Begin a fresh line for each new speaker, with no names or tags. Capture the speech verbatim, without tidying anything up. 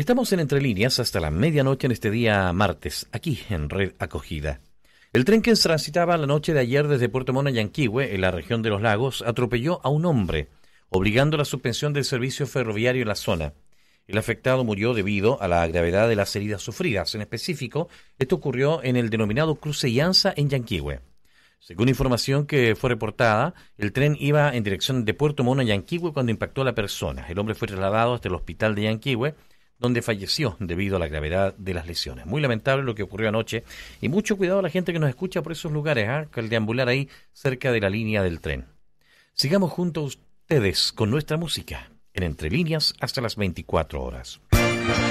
Estamos en Entre Líneas hasta la medianoche en este día martes, aquí en Red Acogida. El tren que transitaba la noche de ayer desde Puerto Montt a Yanquihue, en la región de los lagos, atropelló a un hombre, obligando a la suspensión del servicio ferroviario en la zona. El afectado murió debido a la gravedad de las heridas sufridas. En específico, esto ocurrió en el denominado cruce Llanza en Yanquihue. Según información que fue reportada, el tren iba en dirección de Puerto Montt a Yanquihue cuando impactó a la persona. El hombre fue trasladado hasta el hospital de Yanquihue, donde falleció debido a la gravedad de las lesiones. Muy lamentable lo que ocurrió anoche, y mucho cuidado a la gente que nos escucha por esos lugares, ¿eh? que al deambular ahí cerca de la línea del tren. Sigamos junto a ustedes con nuestra música, en Entre Líneas hasta las veinticuatro horas.